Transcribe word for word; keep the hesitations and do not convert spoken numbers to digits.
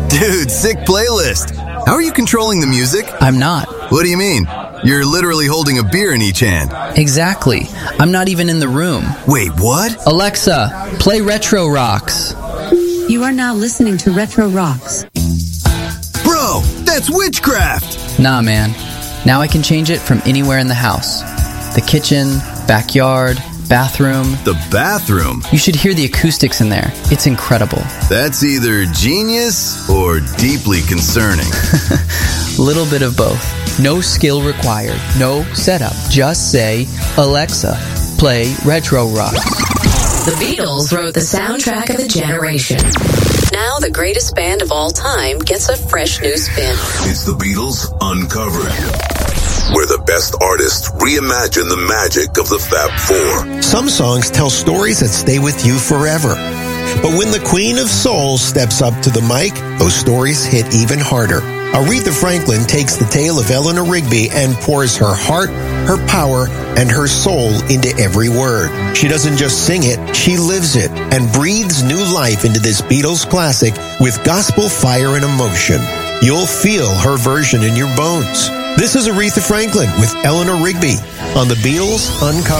Dude, sick playlist. How are you controlling the music? I'm not. What do you mean? You're literally holding a beer in each hand. Exactly. I'm not even in the room. Wait, what? Alexa, play Retro Rocks. You are now listening to Retro Rocks. Bro, that's witchcraft! Nah, man. Now I can change it from anywhere in the house. The kitchen, backyard, bathroom. The bathroom? You should hear the acoustics in there. It's incredible. That's either genius or deeply concerning. Little bit of both. No skill required. No setup. Just say, Alexa, play Retro Rocks. The Beatles wrote the soundtrack of a generation. Now the greatest band of all time gets a fresh new spin. It's the Beatles Uncovered, where the best artists reimagine the magic of the Fab Four. Some songs tell stories that stay with you forever. But when the Queen of Soul steps up to the mic, those stories hit even harder. Aretha Franklin takes the tale of Eleanor Rigby and pours her heart, her power, and her soul into every word. She doesn't just sing it, she lives it and breathes new life into this Beatles classic with gospel fire and emotion. You'll feel her version in your bones. This is Aretha Franklin with Eleanor Rigby on the Beatles Uncovered.